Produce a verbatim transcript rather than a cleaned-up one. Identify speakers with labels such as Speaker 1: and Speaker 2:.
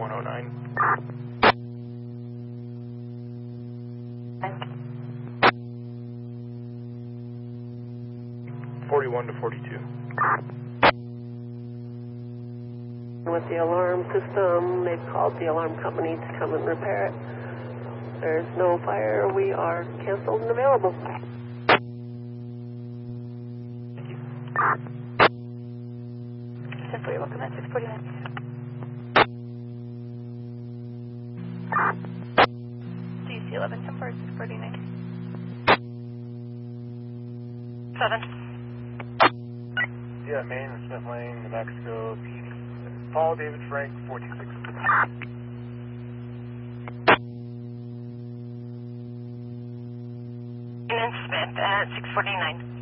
Speaker 1: forty-one oh nine. forty-one to forty-two.
Speaker 2: With the alarm system, they've called the alarm company to come and repair it. There's no fire. We are canceled and available.
Speaker 1: Thank you.
Speaker 3: Simply welcome at six forty-nine. C C eleven, temper six forty-nine. seven.
Speaker 1: Yeah, Main, Smith Lane, New Mexico, P D. Paul David Frank, four two six.
Speaker 3: And then Smith at six forty-nine.